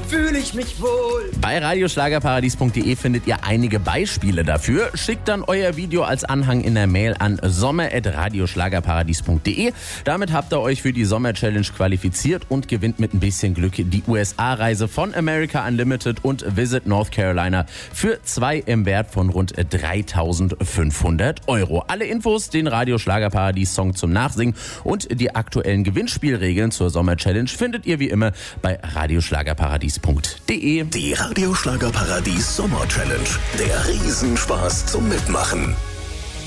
fühle ich mich wohl. Bei radioschlagerparadies.de findet ihr einige Beispiele dafür. Schickt dann euer Video als Anhang in der Mail an sommer@radioschlagerparadies.de. Damit habt ihr euch für die Sommer-Challenge qualifiziert und gewinnt mit ein bisschen Glück die USA-Reise von America Unlimited und Visit North Carolina für 2 im Wert von rund 3.500 €. Alle Infos, den Radio-Schlagerparadies-Song zum Nachsingen und die aktuellen Gewinnspielregeln zur Sommer-Challenge findet ihr wie immer bei radioschlagerparadies.de. Die Radio-Schlagerparadies Sommer-Challenge. Der Riesenspaß zum Mitmachen.